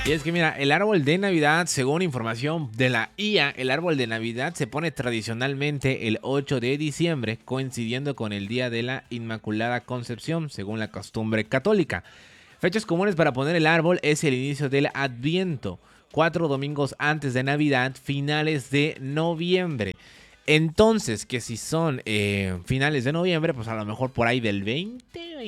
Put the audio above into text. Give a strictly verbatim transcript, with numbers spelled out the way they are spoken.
Y es que mira, el árbol de Navidad, según información de la I A, el árbol de Navidad se pone tradicionalmente el ocho de diciembre, coincidiendo con el día de la Inmaculada Concepción, según la costumbre católica. Fechas comunes para poner el árbol es el inicio del Adviento, cuatro domingos antes de Navidad, finales de noviembre. Entonces, que si son eh, finales de noviembre, pues a lo mejor por ahí del veinte